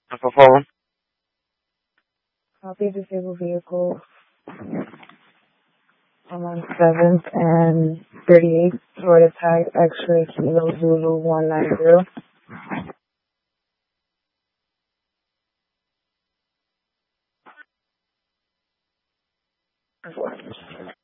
For phone. Copy disabled vehicle. I'm on 7th and 38th, Florida tag X-ray Kilo Zulu 190.